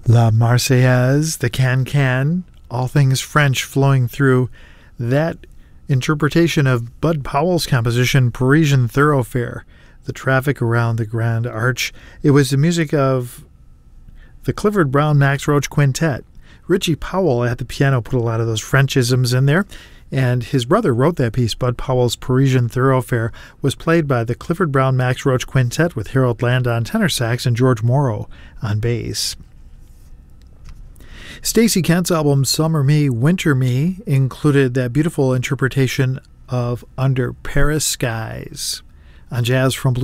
La Marseillaise, the Can-Can, all things French flowing through that interpretation of Bud Powell's composition, Parisian Thoroughfare, the traffic around the Grand Arch. It was the music of the Clifford Brown Max Roach Quintet. Richie Powell at the piano put a lot of those Frenchisms in there, and his brother wrote that piece. Bud Powell's Parisian Thoroughfare was played by the Clifford Brown Max Roach Quintet with Harold Land on tenor sax and George Morrow on bass. Stacey Kent's album Summer Me, Winter Me included that beautiful interpretation of Under Paris Skies on Jazz from Blue